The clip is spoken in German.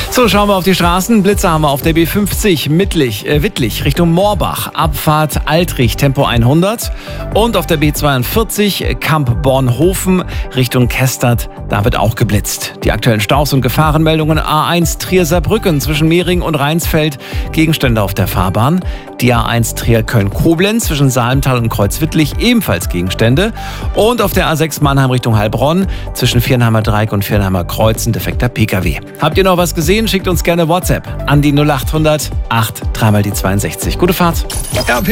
So, schauen wir auf die Straßen. Blitzer haben wir auf der B50 Wittlich Richtung Moorbach. Abfahrt Altrich, Tempo 100. Und auf der B42 Kamp-Bornhofen Richtung Kestert. Da wird auch geblitzt. Die aktuellen Staus und Gefahrenmeldungen: A1 Trier-Saarbrücken zwischen Mehring und Rheinsfeld. Gegenstände auf der Fahrbahn. Die A1 Trier-Köln-Koblenz zwischen Salmtal und Kreuzwittlich. Ebenfalls Gegenstände. Und auf der A6 Mannheim Richtung Heilbronn zwischen Viernheimer Dreieck und Viernheimer Kreuz ein defekter Pkw. Habt ihr noch was gesehen? Schickt uns gerne WhatsApp an die 0800 8 3 mal die 62. Gute Fahrt.